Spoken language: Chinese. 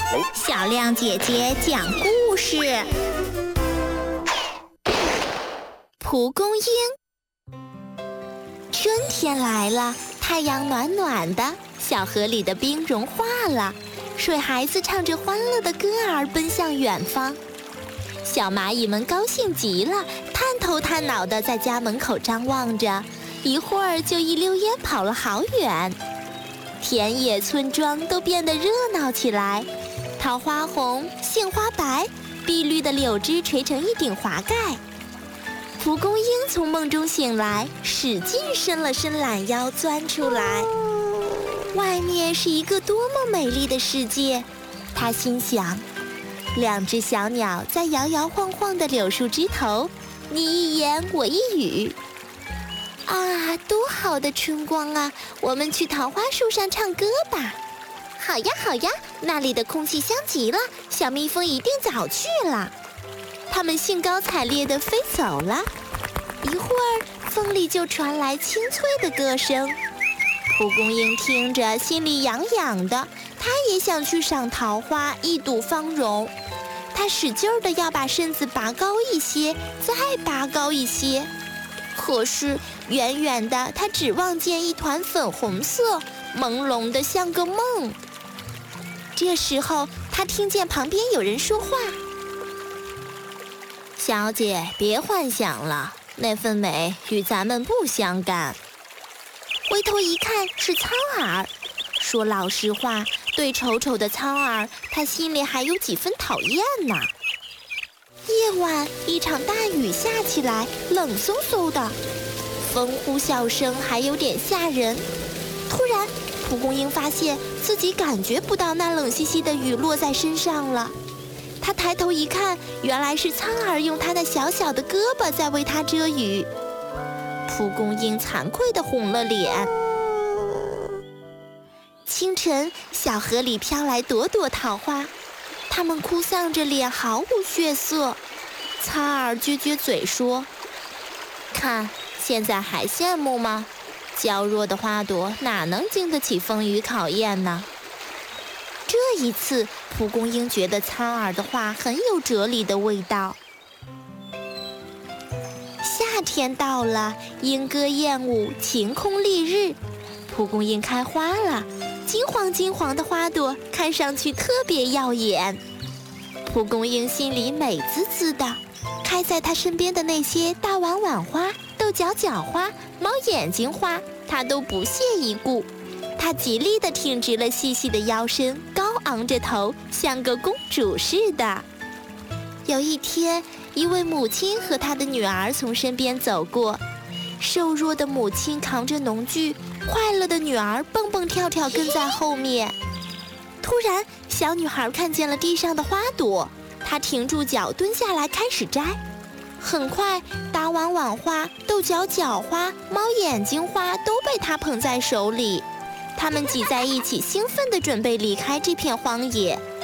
小亮姐姐讲故事。蒲公英。春天来了，太阳暖暖的，小河里的冰融化了，水孩子唱着欢乐的歌儿奔向远方。小蚂蚁们高兴极了，探头探脑地在家门口张望着，一会儿就一溜烟跑了好远。田野村庄都变得热闹起来，桃花红，杏花白，碧绿的柳枝垂成一顶华盖。蒲公英从梦中醒来，使劲伸了伸懒腰，钻出来。外面是一个多么美丽的世界，他心想。两只小鸟在摇摇晃晃的柳树枝头，你一言我一语。啊，多好的春光啊！我们去桃花树上唱歌吧。好呀好呀，那里的空气香极了，小蜜蜂一定早去了。它们兴高采烈地飞走了，一会儿风里就传来清脆的歌声。蒲公英听着心里痒痒的，它也想去赏桃花，一睹芳容。它使劲地要把身子拔高一些，再拔高一些。可是远远的，它只望见一团粉红色，朦胧的像个梦。这时候，它听见旁边有人说话：“小姐，别幻想了，那份美与咱们不相干。”回头一看，是苍耳。说老实话，对丑丑的苍耳，他心里还有几分讨厌呢。夜晚，一场大雨下起来，冷飕飕的，风呼啸声还有点吓人。突然，蒲公英发现自己感觉不到那冷兮兮的雨落在身上了。他抬头一看，原来是苍耳用他的小小的胳膊在为他遮雨。蒲公英惭愧地红了脸。清晨，小河里飘来朵朵桃花，它们哭丧着脸，毫无血色。苍耳撅撅嘴说：“看，现在还羡慕吗？娇弱的花朵哪能经得起风雨考验呢？”这一次，蒲公英觉得苍耳的话很有哲理的味道。夏天到了，莺歌燕舞，晴空丽日，蒲公英开花了。金黄金黄的花朵看上去特别耀眼，蒲公英心里美滋滋的。开在她身边的那些大碗碗花、豆角角花、猫眼睛花，她都不屑一顾。她极力地挺直了细细的腰身，高昂着头，像个公主似的。有一天，一位母亲和她的女儿从身边走过，瘦弱的母亲扛着农具，快乐的女儿蹦蹦跳跳跟在后面。突然，小女孩看见了地上的花朵，她停住脚，蹲下来开始摘。很快，大碗碗花、豆角角花、猫眼睛花都被她捧在手里。它们挤在一起，兴奋地准备离开这片荒野。